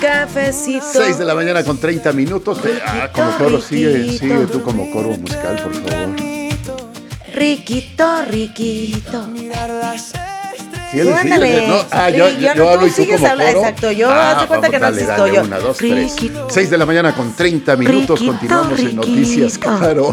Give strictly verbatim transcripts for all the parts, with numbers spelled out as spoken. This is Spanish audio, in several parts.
cafecito. seis de la mañana con treinta minutos. Ah, como coro, sigue, sigue tú como coro musical, por favor. Riquito, riquito. Sí, él, sí, Ándale. no, ah, yo, Sí, yo, yo yo no, hablo tú y tú sigues como hablando, coro. exacto, yo ah, haz de cuenta vamos, que no dale, existo dale, yo. Una, dos, tres. Riquito. seis de la mañana con treinta minutos. Riquito, Continuamos en riquito. Noticias, claro.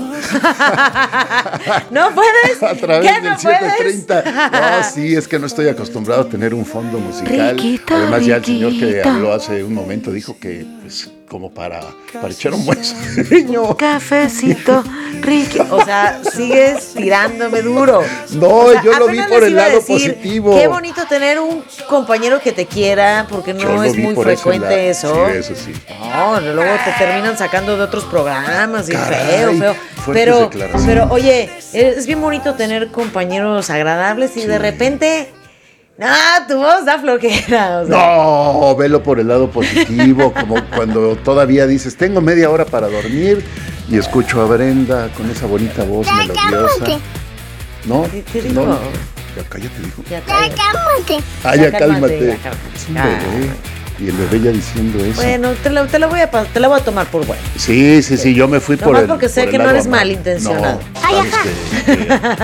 ¿No puedes? A través ¿Qué del no siete puedes? treinta. No, sí, es que no estoy acostumbrado a tener un fondo musical. Riquito, Además, ya el señor que riquito. habló hace un momento dijo que, pues, como para, para echar un buen sueño. Cafecito, rico. O sea, sigues tirándome duro. No, O sea, yo lo vi apenas por les el iba a lado decir, positivo. Qué bonito tener un compañero que te quiera, porque Yo no lo es vi muy por ese frecuente lado. eso. Sí, eso sí. No, luego te terminan sacando de otros programas y Caray, feo, feo. fuertes Pero, declaraciones. pero, oye, es bien bonito tener compañeros agradables y Sí. de repente. Ah, tu voz da flojera. O sea. No, velo por el lado positivo, como cuando todavía dices, tengo media hora para dormir y escucho a Brenda con esa bonita voz Ya melodiosa. cálmate. ¿No? ¿Qué- qué no, dijo? no. Ya cállate, dijo. Ya, Ya cállate. cálmate. Ah, Ya ya, cálmate, cálmate. ya cálmate. Es un Ah. bebé. Y el bebé ya diciendo eso. Bueno, te la, te la voy a pa- te la voy a tomar por bueno. Sí, sí, sí, yo me fui por Nomás el porque sé por el que no lado eres amable. malintencionado. No, Ay, sabes que-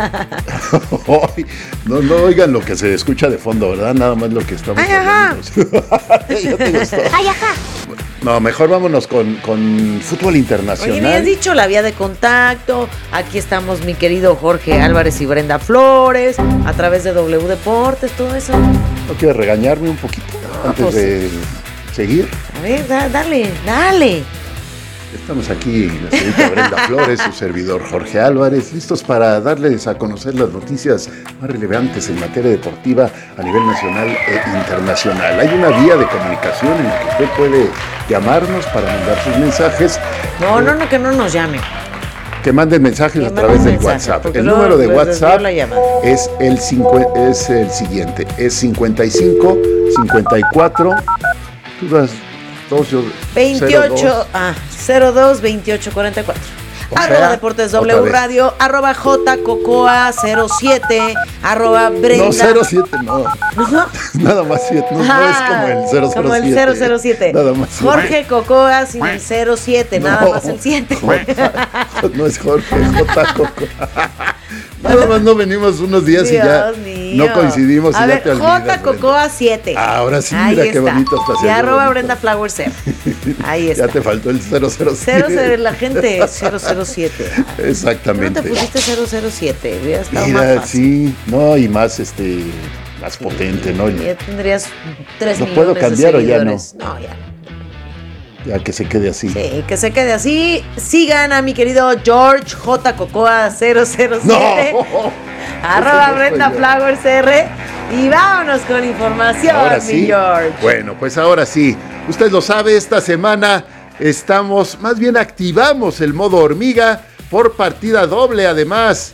que- Ay, no, no oigan lo que se escucha de fondo, ¿verdad? Nada más lo que estamos Ay, ajá. hablando. Ya te gustó. Ay, ajá. No, mejor vámonos con, con fútbol internacional. Oye, me has dicho la vía de contacto. Aquí estamos mi querido Jorge Álvarez y Brenda Flores, a través de W Deportes, todo eso. ¿No quieres regañarme un poquito antes pues de seguir? A ver, da- dale, dale. Estamos aquí, la señorita Brenda Flores, su servidor Jorge Álvarez, listos para darles a conocer las noticias más relevantes en materia deportiva a nivel nacional e internacional. Hay una vía de comunicación en la que usted puede llamarnos para mandar sus mensajes. No, no, no, que no nos llame. Que manden mensajes Que a través manden del mensajes, WhatsApp. porque El luego número de les WhatsApp desvío la llamada. es el, cincu- es el siguiente, es cincuenta y cinco, cincuenta y cuatro, tú das dos, yo, veintiocho, cero dos. ah, cero dos veintiocho cuarenta y cuatro. O Arroba sea, Deportes otra W vez. Radio, arroba J Cocoa cero siete, arroba Brenda. No, cero siete, no. ¿No? Nada más siete, no, no es como el cero cero siete. Como el cero cero siete. Nada más siete. Jorge Cocoa sin el cero siete, nada No, más el siete. J, no es Jorge, J Coco. Nada más no venimos unos días y ya Dios mío. no coincidimos A y ver, ya te olvidas. J Brenda. Cocoa siete. Ahora sí, Ahí mira qué está. bonito está. Y haciendo arroba bonito. Brenda Flower cero. Ahí está. Ya te faltó el cero cero siete. Cero, cero, la gente cero cero siete. ¿Por qué no Exactamente. te pusiste cero cero siete? Hubiera estado más Mira, fácil. sí, no, y más este más potente, ¿no? Ya tendrías tres ¿Lo millones puedo de cambiar o ya no? seguidores. No, ya no. Ya que se quede así. Sí, que se quede así. Sigan a mi querido George J. Cocoa cero cero siete. No. Arroba Ese no Brenda soy yo. Flowers R. Y vámonos con información, Ahora mi sí. George. Bueno, pues ahora sí. Usted lo sabe, esta semana estamos, más bien activamos el modo hormiga por partida doble. Además,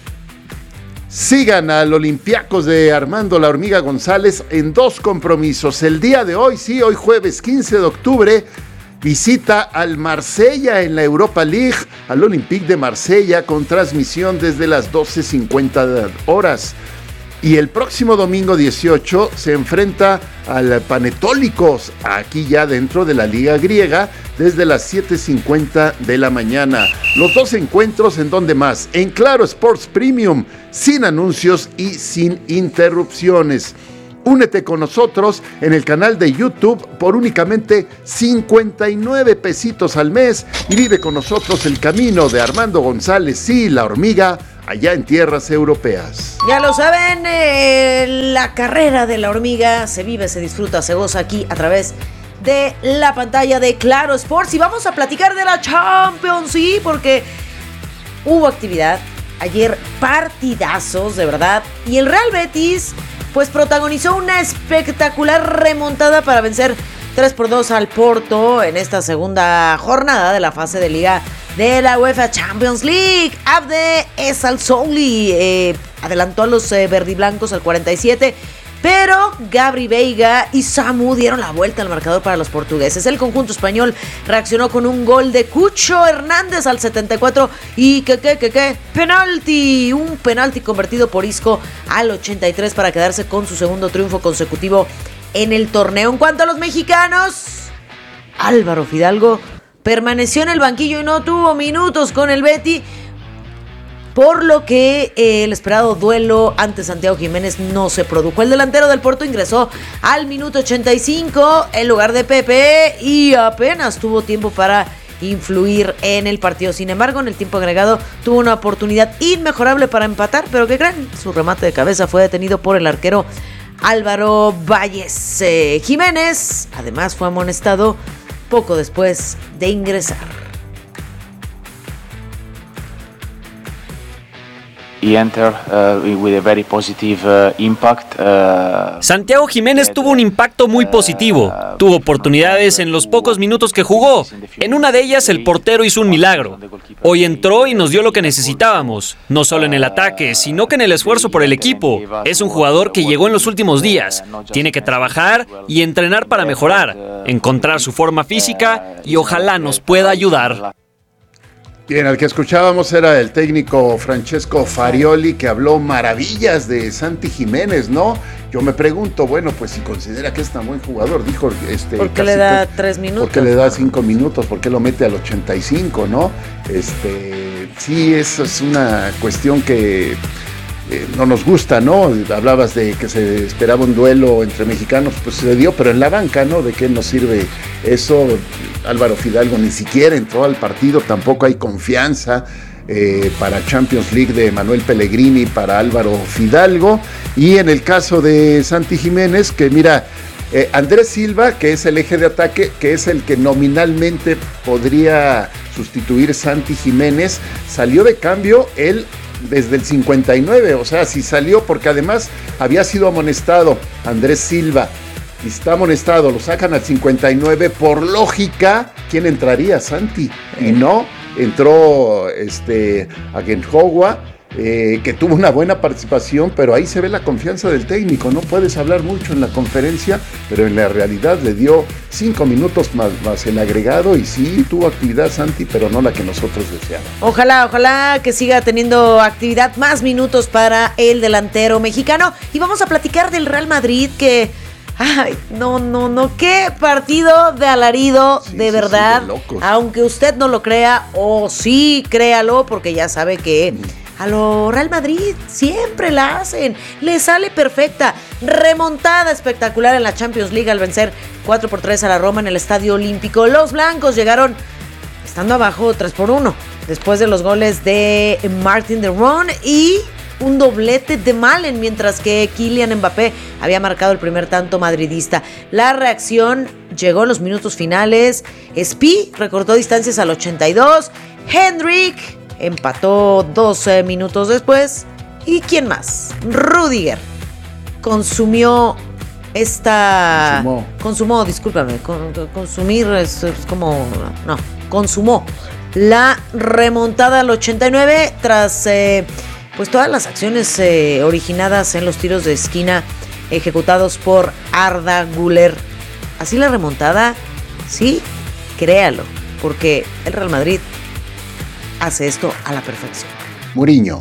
sigan al Olympiacos de Armando La Hormiga González en dos compromisos. El día de hoy, sí, hoy jueves quince de octubre, visita al Marsella en la Europa League, al Olympique de Marsella, con transmisión desde las doce cincuenta horas. Y el próximo domingo dieciocho se enfrenta al Panetólicos, aquí ya dentro de la Liga Griega, desde las siete cincuenta de la mañana. Los dos encuentros en donde más, en Claro Sports Premium, sin anuncios y sin interrupciones. Únete con nosotros en el canal de YouTube por únicamente cincuenta y nueve pesitos al mes y vive con nosotros el camino de Armando González y La Hormiga allá en tierras europeas. Ya lo saben, eh, la carrera de la hormiga se vive, se disfruta, se goza aquí a través de la pantalla de Claro Sports. Y vamos a platicar de la Champions, sí, porque hubo actividad. Ayer partidazos, de verdad. Y el Real Betis, pues protagonizó una espectacular remontada para vencer tres por dos al Porto en esta segunda jornada de la fase de liga de la UEFA Champions League. Abde Esalsouli eh, adelantó a los eh, verdiblancos al cuarenta y siete, pero Gabri Veiga y Samu dieron la vuelta al marcador para los portugueses. El conjunto español reaccionó con un gol de Cucho Hernández al setenta y cuatro y que, que, que, que, penalti, un penalti convertido por Isco al ochenta y tres para quedarse con su segundo triunfo consecutivo en el torneo. En cuanto a los mexicanos, Álvaro Fidalgo permaneció en el banquillo y no tuvo minutos con el Betis, por lo que eh, el esperado duelo ante Santiago Jiménez no se produjo. El delantero del Porto ingresó al minuto ochenta y cinco en lugar de Pepe y apenas tuvo tiempo para influir en el partido. Sin embargo, en el tiempo agregado tuvo una oportunidad inmejorable para empatar, pero ¿qué creen? Su remate de cabeza fue detenido por el arquero Álvaro Valles. Eh, Jiménez además fue amonestado poco después de ingresar. He entered uh, with a very positive uh, impact. Uh, Santiago Jiménez tuvo un impacto muy positivo. Tuvo oportunidades en los pocos minutos que jugó. En una de ellas el portero hizo un milagro. Hoy entró y nos dio lo que necesitábamos, no solo en el ataque, sino que en el esfuerzo por el equipo. Es un jugador que llegó en los últimos días. Tiene que trabajar y entrenar para mejorar, encontrar su forma física y ojalá nos pueda ayudar. Bien, el que escuchábamos era el técnico Francesco Farioli, que habló maravillas de Santi Jiménez, ¿no? Yo me pregunto, bueno, pues si considera que es tan buen jugador, dijo este... ¿Por qué le da tres minutos? ¿Por qué le da cinco minutos? ¿Por qué lo mete al ochenta y cinco, no? Este, sí, eso es una cuestión que eh, no nos gusta, ¿no? Hablabas de que se esperaba un duelo entre mexicanos, pues se dio, pero en la banca, ¿no? ¿De qué nos sirve eso? Álvaro Fidalgo ni siquiera entró al partido, tampoco hay confianza eh, para Champions League de Manuel Pellegrini, para Álvaro Fidalgo. Y en el caso de Santi Jiménez, que mira, eh, Andrés Silva, que es el eje de ataque, que es el que nominalmente podría sustituir Santi Jiménez, salió de cambio él desde el cincuenta y nueve, o sea, si salió porque además había sido amonestado Andrés Silva, y está amonestado, lo sacan al cincuenta y nueve, por lógica, ¿quién entraría? Santi. Y no, entró este Agenhoua, eh, que tuvo una buena participación, pero ahí se ve la confianza del técnico. No puedes hablar mucho en la conferencia, pero en la realidad le dio cinco minutos más, más el agregado, y sí tuvo actividad Santi, pero no la que nosotros deseamos. Ojalá, ojalá que siga teniendo actividad, más minutos para el delantero mexicano. Y vamos a platicar del Real Madrid, que... Ay, no, no, no, qué partido de alarido, sí, de sí, verdad, sí, de locos. Aunque usted no lo crea, o sí, créalo, porque ya sabe que mm. a lo Real Madrid siempre la hacen, le sale perfecta, remontada espectacular en la Champions League al vencer cuatro por tres a la Roma en el Estadio Olímpico. Los blancos llegaron estando abajo tres por uno, después de los goles de Martin de Roon y un doblete de Malen, mientras que Kylian Mbappé había marcado el primer tanto madridista. La reacción llegó en los minutos finales. Spi recortó distancias al ochenta y dos. Hendrik empató doce minutos después. ¿Y quién más? Rudiger consumió esta... Consumó. Consumó, discúlpame. Con, consumir es, es como... No, consumó la remontada al ochenta y nueve tras... Eh, pues todas las acciones eh, originadas en los tiros de esquina ejecutados por Arda Güler. Así la remontada, sí, créalo, porque el Real Madrid hace esto a la perfección. Mourinho.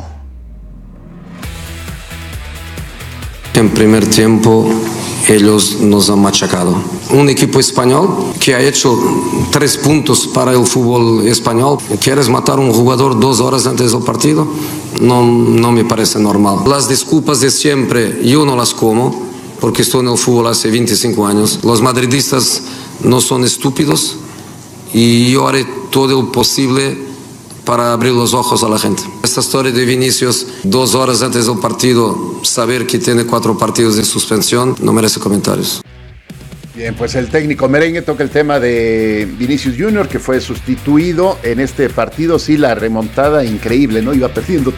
En primer tiempo ellos nos han machacado. Un equipo español que ha hecho tres puntos para el fútbol español. ¿Quieres matar a un jugador dos horas antes del partido? No, no me parece normal. Las disculpas de siempre yo no las como, porque estoy en el fútbol hace veinticinco años. Los madridistas no son estúpidos y yo haré todo lo posible para abrir los ojos a la gente. Esta historia de Vinicius, dos horas antes del partido, saber que tiene cuatro partidos de suspensión, no merece comentarios. Bien, pues el técnico merengue toca el tema de Vinicius Junior, que fue sustituido en este partido. Sí, la remontada increíble, ¿no? Iba perdiendo